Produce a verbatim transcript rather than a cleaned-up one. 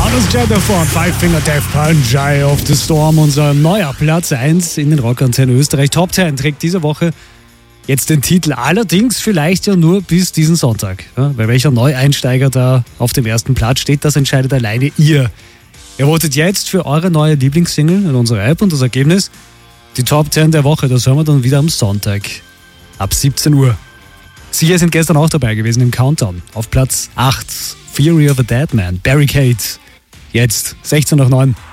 Honest Gender von Five Finger Death Punch, Eye of the Storm, unser neuer Platz eins in den Rockantennen Österreich. Top zehn trägt diese Woche jetzt den Titel, allerdings vielleicht ja nur bis diesen Sonntag. Ja, weil welcher Neueinsteiger da auf dem ersten Platz steht, das entscheidet alleine ihr. Ihr votet jetzt für eure neue Lieblingssingle in unserer App und das Ergebnis, die Top zehn der Woche, das hören wir dann wieder am Sonntag ab siebzehn Uhr. Sie sind gestern auch dabei gewesen im Countdown. Auf Platz acht, Fury of a Dead Man, Barricade. Jetzt sechzehn nach neun.